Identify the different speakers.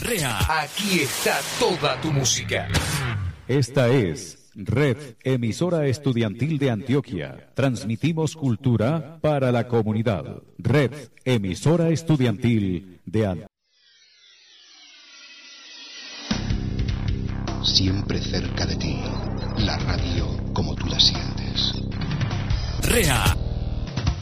Speaker 1: REA. Aquí está toda tu música.
Speaker 2: Esta es Red, emisora estudiantil de Antioquia. Transmitimos cultura para la comunidad. Red, emisora estudiantil de Antioquia.
Speaker 3: Siempre cerca de ti, la radio como tú la sientes.
Speaker 1: REA.